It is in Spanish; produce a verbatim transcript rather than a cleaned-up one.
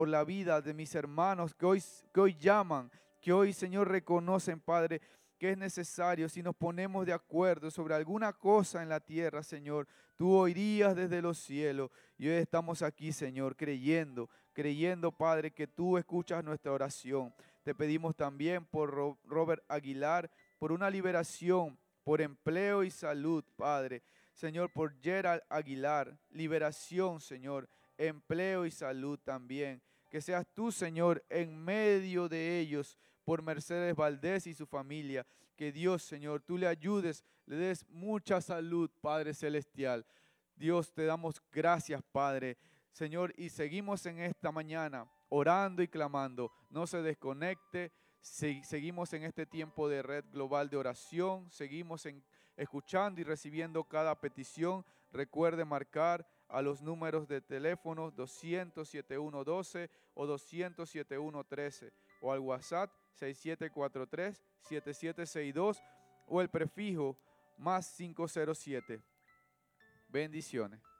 por la vida de mis hermanos que hoy, que hoy llaman, que hoy, Señor, reconocen, Padre, que es necesario, si nos ponemos de acuerdo sobre alguna cosa en la tierra, Señor, tú oirías desde los cielos. Y hoy estamos aquí, Señor, creyendo, creyendo, Padre, que tú escuchas nuestra oración. Te pedimos también por Ro- Robert Aguilar, por una liberación, por empleo y salud, Padre. Señor, por Gerald Aguilar, liberación, Señor, empleo y salud también. Que seas tú, Señor, en medio de ellos, por Mercedes Valdés y su familia. Que Dios, Señor, tú le ayudes, le des mucha salud, Padre Celestial. Dios, te damos gracias, Padre. Señor, y seguimos en esta mañana orando y clamando. No se desconecte. Se- seguimos en este tiempo de red global de oración. Seguimos en, escuchando y recibiendo cada petición. Recuerde marcar a los números de teléfono doscientos setenta y uno doce o doscientos setenta y uno trece o al WhatsApp seis siete cuatro tres siete siete seis dos o el prefijo más cinco cero siete. Bendiciones.